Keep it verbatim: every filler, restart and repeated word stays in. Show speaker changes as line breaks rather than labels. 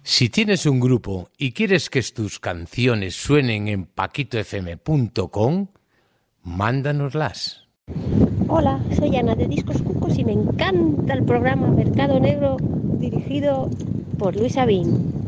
Si tienes un grupo y quieres que tus canciones suenen en paquito f m punto com, mándanoslas.
Hola, soy Ana de Discos Cucos y me encanta el programa Mercado Negro dirigido por Luis Sabín.